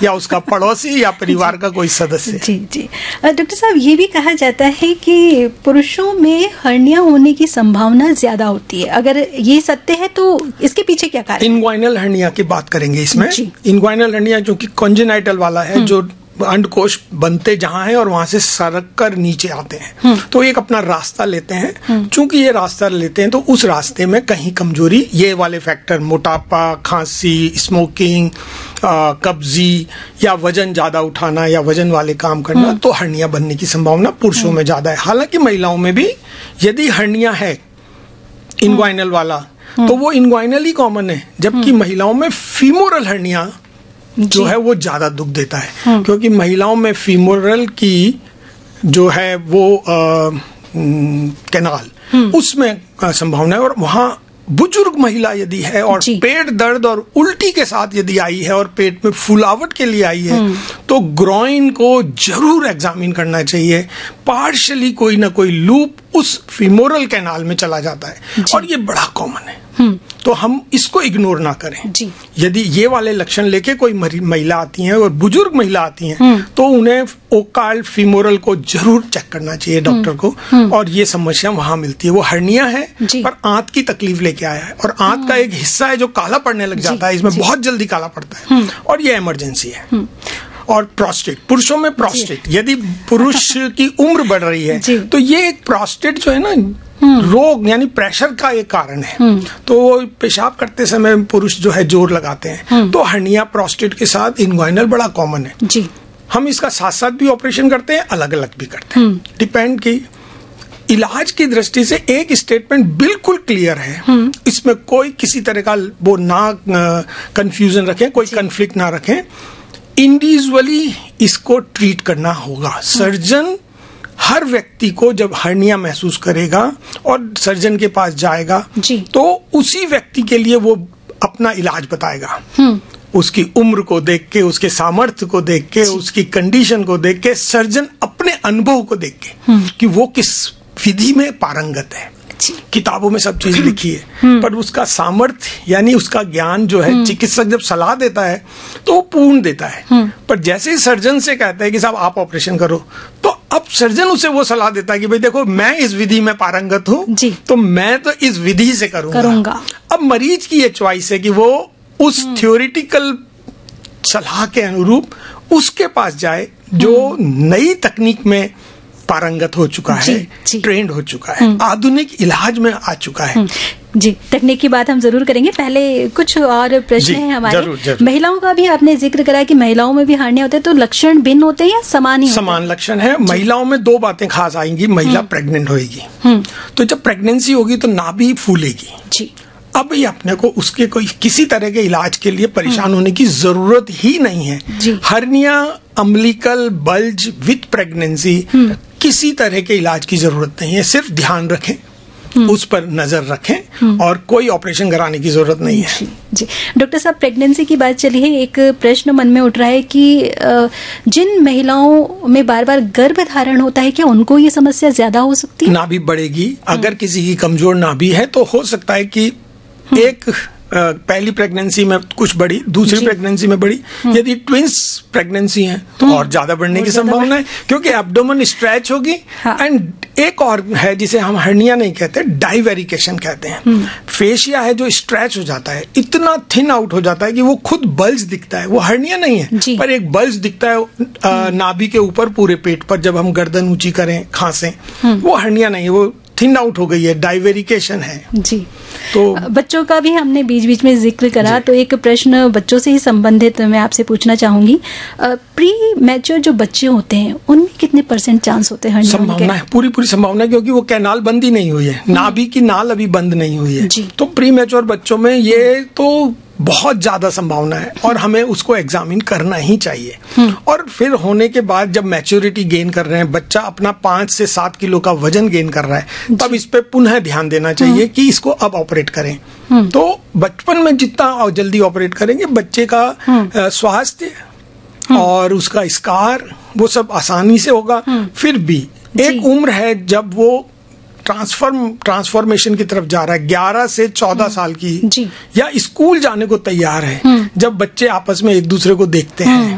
या उसका पड़ोसी या परिवार का कोई सदस्य। जी जी। डॉक्टर साहब, ये भी कहा जाता है कि पुरुषों में हर्निया होने की संभावना ज्यादा होती है, अगर ये सत्य है तो इसके पीछे क्या कारण? इनग्वाइनल हर्निया की बात करेंगे इसमें। इनग्वाइनल हर्निया जो कि कॉन्जेनाइटल वाला है, जो अंडकोश बनते जहां है और वहां से सरक कर नीचे आते हैं, तो एक अपना रास्ता लेते हैं। चूंकि ये रास्ता लेते हैं तो उस रास्ते में कहीं कमजोरी, ये वाले फैक्टर, मोटापा, खांसी, स्मोकिंग, कब्जी या वजन ज्यादा उठाना या वजन वाले काम करना, तो हर्निया बनने की संभावना पुरुषों में ज्यादा है। हालांकि महिलाओं में भी यदि हर्निया है इनग्वाइनल वाला, तो वो इनग्वाइनल ही कॉमन है, जबकि महिलाओं में फीमोरल हर्निया जो है वो ज्यादा दुख देता है, क्योंकि महिलाओं में फीमोरल की जो है वो कैनाल, उसमें संभावना है। और वहां बुजुर्ग महिला यदि है और पेट दर्द और उल्टी के साथ यदि आई है और पेट में फुलावट के लिए आई है, तो ग्रॉइन को जरूर एग्जामिन करना चाहिए। पार्शियली कोई ना कोई लूप उस फीमोरल कैनाल में चला जाता है और ये बड़ा कॉमन है, तो हम इसको इग्नोर ना करें। यदि ये वाले लक्षण लेके कोई महिला आती हैं और बुजुर्ग महिला आती हैं, तो उन्हें ओकाल फीमोरल को जरूर चेक करना चाहिए डॉक्टर को, और ये समस्या वहां मिलती है। वो हर्निया है पर आंत की तकलीफ लेके आया है, और आंत का एक हिस्सा है जो काला पड़ने लग जाता है, इसमें बहुत जल्दी काला पड़ता है, और ये इमरजेंसी है। और प्रोस्टेट, पुरुषों में प्रोस्टेट, यदि पुरुष की उम्र बढ़ रही है तो ये एक प्रोस्टेट जो है ना रोग यानी प्रेशर का एक कारण है, तो पेशाब करते समय पुरुष जो है जोर लगाते हैं, तो हर्निया प्रोस्टेट के साथ इनग्वाइनल बड़ा कॉमन है जी। हम इसका साथ साथ भी ऑपरेशन करते हैं, अलग अलग भी करते हैं, डिपेंड की इलाज की दृष्टि से एक स्टेटमेंट बिल्कुल क्लियर है, इसमें कोई किसी तरह का वो ना कंफ्यूजन रखें, कोई कंफ्लिक्ट ना रखें। इंडिविजुअली इसको ट्रीट करना होगा। सर्जन हर व्यक्ति को जब हर्निया महसूस करेगा और सर्जन के पास जाएगा, तो उसी व्यक्ति के लिए वो अपना इलाज बताएगा, उसकी उम्र को देख के, उसके सामर्थ्य को देख के, उसकी कंडीशन को देख के, सर्जन अपने अनुभव को देख के कि वो किस विधि में पारंगत है। किताबों में सब चीज लिखी है, पर उसका सामर्थ्य यानी उसका ज्ञान जो है, चिकित्सक जब सलाह देता है तो वो पूर्ण देता है, पर जैसे ही सर्जन से कहता है कि साहब आप ऑपरेशन करो, तो अब सर्जन उसे वो सलाह देता है कि भाई देखो मैं इस विधि में पारंगत हूँ, तो मैं तो इस विधि से करूंगा। अब मरीज की ये चॉइस है कि वो उस थ्योरेटिकल सलाह के अनुरूप उसके पास जाए जो नई तकनीक में पारंगत हो चुका है, ट्रेंड हो चुका है, आधुनिक इलाज में आ चुका है। जी, तकनीक की बात हम जरूर करेंगे, पहले कुछ और प्रश्न हैं हमारे। जरूर। महिलाओं का भी आपने जिक्र करा कि महिलाओं में भी हर्निया होते हैं, तो लक्षण भिन्न होते हैं या समान ही होते हैं? समान लक्षण है। महिलाओं में दो बातें खास आएंगी। महिला प्रेग्नेंट होगी, तो जब प्रेगनेंसी होगी तो नाभि फूलेगी जी। अब ये अपने को उसके कोई किसी तरह के इलाज के लिए परेशान होने की जरूरत ही नहीं है। Hernia, umbilical bulge with pregnancy, किसी तरह के इलाज की जरूरत नहीं है। सिर्फ ध्यान रखें, उस पर नजर रखें, और कोई ऑपरेशन कराने की जरूरत नहीं है। जी डॉक्टर साहब, प्रेगनेंसी की बात चली है, एक प्रश्न मन में उठ रहा है कि जिन महिलाओं में बार बार गर्भ धारण होता है, क्या उनको ये समस्या ज्यादा हो सकती है? नाभि बढ़ेगी। अगर किसी की कमजोर नाभि है तो हो सकता है कि एक पहली प्रेगनेंसी में कुछ बढ़ी, दूसरी प्रेगनेंसी में बढ़ी। यदि ट्विंस प्रेगनेंसी है तो और ज्यादा बढ़ने की संभावना है, क्योंकि एब्डोमेन स्ट्रेच होगी। एंड एक और है जिसे हम हर्निया नहीं कहते, डाइवेरिकेशन कहते हैं। फेशिया है जो स्ट्रेच हो जाता है, इतना थिन आउट हो जाता है कि वो खुद बल्ज दिखता है। वो हर्निया नहीं है, पर एक बल्ज दिखता है नाभि के ऊपर, पूरे पेट पर, जब हम गर्दन ऊंची करें, खांसें, वो हर्निया नहीं है, वो थिन आउट हो गई है, डाइवेरिकेशन है जी। तो बच्चों का भी हमने बीच बीच में जिक्र करा, तो एक प्रश्न बच्चों से ही संबंधित मैं आपसे पूछना चाहूंगी। प्री मैच्योर जो बच्चे होते हैं उनमें कितने % चांस होते हैं? संभावना है, पूरी संभावना है, क्योंकि वो कैनाल बंद ही नहीं हुई है, नाभि की नाल अभी बंद नहीं हुई है। तो प्री मैच्योर बच्चों में ये तो बहुत ज्यादा संभावना है, और हमें उसको एग्जामिन करना ही चाहिए। और फिर होने के बाद जब मैच्योरिटी गेन कर रहे हैं, बच्चा अपना 5 से 7 किलो का वजन गेन कर रहा है, तब इस पे पुनः ध्यान देना चाहिए कि इसको अब ऑपरेट करें। तो बचपन में जितना जल्दी ऑपरेट करेंगे, बच्चे का स्वास्थ्य और उसका स्कार वो सब आसानी से होगा। फिर भी एक उम्र है जब वो ट्रांसफॉर्मेशन की तरफ जा रहा है, 11 से 14 साल की, या स्कूल जाने को तैयार है, जब बच्चे आपस में एक दूसरे को देखते हैं,